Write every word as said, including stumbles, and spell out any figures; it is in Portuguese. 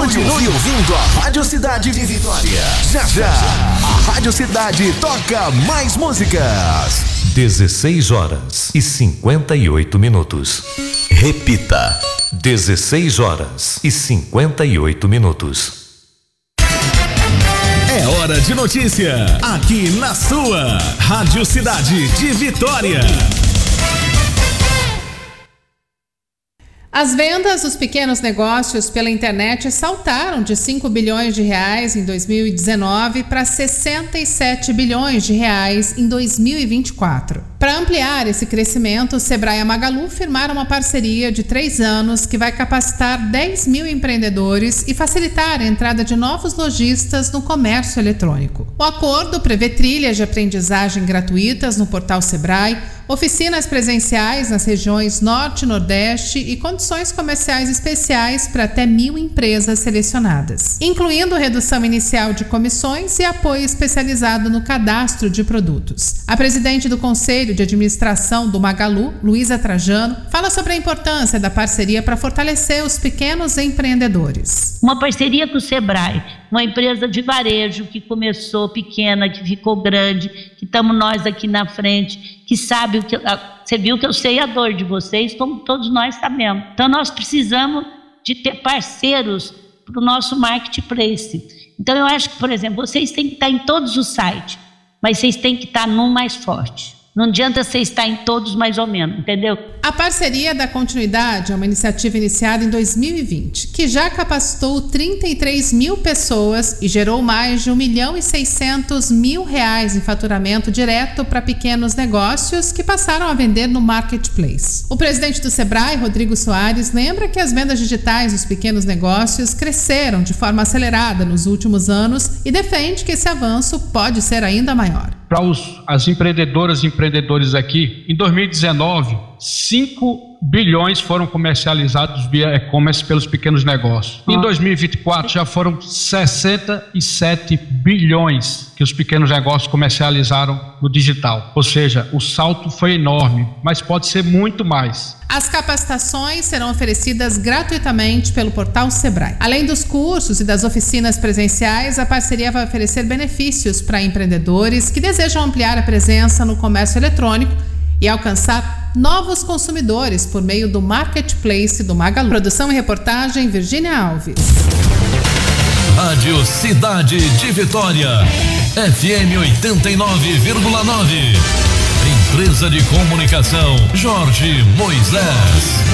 Continue ouvindo a Rádio Cidade de Vitória. Já já, a Rádio Cidade toca mais músicas. dezesseis horas e cinquenta e oito minutos. Repita. dezesseis horas e cinquenta e oito minutos. É hora de notícia, aqui na sua Rádio Cidade de Vitória. As vendas dos pequenos negócios pela internet saltaram de cinco bilhões de reais em dois mil e dezenove para sessenta e sete bilhões de reais em dois mil e vinte e quatro. Para ampliar esse crescimento, o Sebrae e a Magalu firmaram uma parceria de três anos que vai capacitar dez mil empreendedores e facilitar a entrada de novos lojistas no comércio eletrônico. O acordo prevê trilhas de aprendizagem gratuitas no portal Sebrae, oficinas presenciais nas regiões Norte e Nordeste e condições comerciais especiais para até mil empresas selecionadas, incluindo redução inicial de comissões e apoio especializado no cadastro de produtos. A presidente do Conselho de Administração do Magalu, Luísa Trajano, fala sobre a importância da parceria para fortalecer os pequenos empreendedores. Uma parceria com o Sebrae, uma empresa de varejo que começou pequena, que ficou grande, que estamos nós aqui na frente, que sabe o que... Você viu que eu sei a dor de vocês, como todos nós sabemos. Então nós precisamos de ter parceiros para o nosso marketplace. Então eu acho que, por exemplo, vocês têm que estar em todos os sites, mas vocês têm que estar num mais forte. Não adianta você estar em todos mais ou menos, entendeu? A parceria dá continuidade a uma iniciativa iniciada em dois mil e vinte, que já capacitou trinta e três mil pessoas e gerou mais de um milhão e seiscentos mil reais em faturamento direto para pequenos negócios que passaram a vender no marketplace. O presidente do Sebrae, Rodrigo Soares, lembra que as vendas digitais dos pequenos negócios cresceram de forma acelerada nos últimos anos e defende que esse avanço pode ser ainda maior. Para os, as empreendedoras e empreendedores aqui, em dois mil e dezenove, cinco bilhões foram comercializados via e-commerce pelos pequenos negócios. Em dois mil e vinte e quatro já foram sessenta e sete bilhões que os pequenos negócios comercializaram no digital. Ou seja, o salto foi enorme, mas pode ser muito mais. As capacitações serão oferecidas gratuitamente pelo portal Sebrae. Além dos cursos e das oficinas presenciais, a parceria vai oferecer benefícios para empreendedores que desejam ampliar a presença no comércio eletrônico e alcançar novos consumidores por meio do marketplace do Magalu. Produção e reportagem, Virgínia Alves. Rádio Cidade de Vitória, F M oitenta e nove vírgula nove. Empresa de Comunicação Jorge Moisés.